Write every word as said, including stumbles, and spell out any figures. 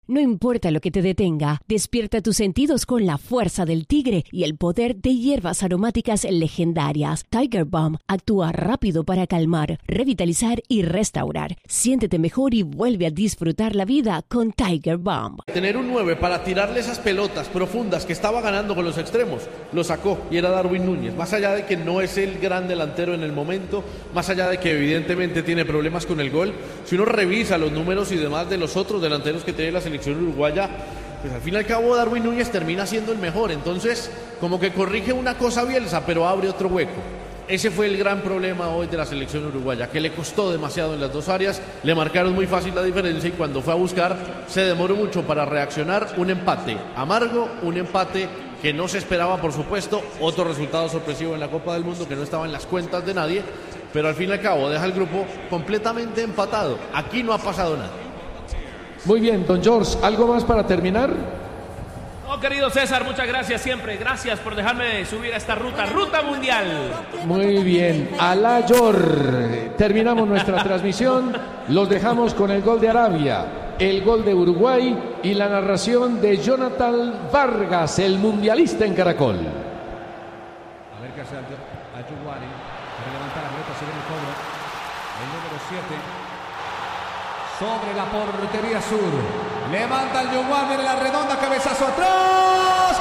No importa lo que te detenga, despierta tus sentidos con la fuerza del tigre y el poder de hierbas aromáticas legendarias. Tiger Balm actúa rápido para calmar, revitalizar y restaurar. Siéntete mejor y vuelve a disfrutar la vida con Tiger Balm. Tener un nueve para tirarle esas pelotas profundas que estaba ganando con los extremos, lo sacó y era Darwin Núñez. Más allá de que no es el gran delantero en el momento, más allá de que evidentemente tiene problemas con el gol, si uno revisa los números y demás de los otros delanteros que tiene la selección uruguaya, pues al fin y al cabo Darwin Núñez termina siendo el mejor. Entonces como que corrige una cosa Bielsa, pero abre otro hueco. Ese fue el gran problema hoy de la selección uruguaya, que le costó demasiado en las dos áreas, le marcaron muy fácil la diferencia y cuando fue a buscar se demoró mucho para reaccionar. Un empate amargo, un empate que no se esperaba, por supuesto, otro resultado sorpresivo en la Copa del Mundo que no estaba en las cuentas de nadie, pero al fin y al cabo deja el grupo completamente empatado. Aquí no ha pasado nada. Muy bien, don George, ¿algo más para terminar? No, querido César, muchas gracias siempre. Gracias por dejarme subir a esta ruta, ruta mundial. Muy bien, Alá Yor. Terminamos nuestra transmisión. Los dejamos con el gol de Arabia, el gol de Uruguay y la narración de Jonathan Vargas, el mundialista en Caracol. A ver qué hace a Yuguari. Para levantar la pelota, se viene el cobro. El número siete. Sobre la portería sur. Levanta el Yuguari, viene la redonda, cabezazo atrás.